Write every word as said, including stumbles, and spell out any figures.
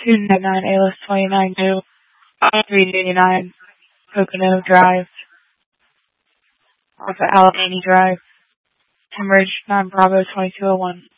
two nine nine A L S twenty-nine two, three eighty-nine Pocono Drive, off of Allegheny Drive, Hemorrhage nine Bravo twenty-two oh one.